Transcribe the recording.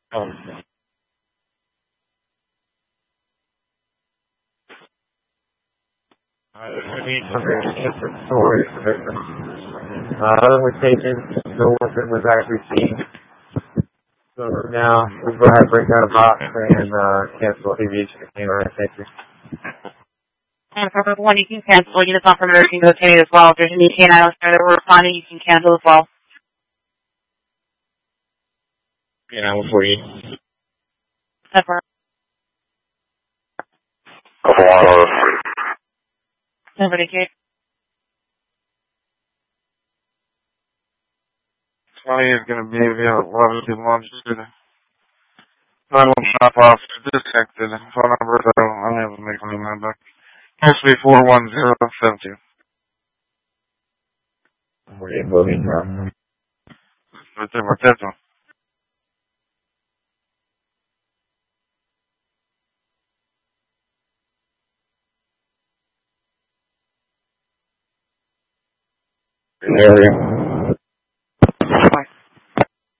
Oh, I mean, different stories. Was taken, no one was actually seen. So now we go ahead and break down a box and cancel aviation container. Thank you. And for one, you can cancel. You just offer emergency rotating as well. If there's any K9 there that we're responding, you can cancel as well. Yeah, before you. That's right. Nobody cares. 20 is going to be available 11 to launch to the 9-1 shop off disconnected. Phone number, I don't have to make any number. Must be 41072. Where are you moving from? Right there, that's one. Area.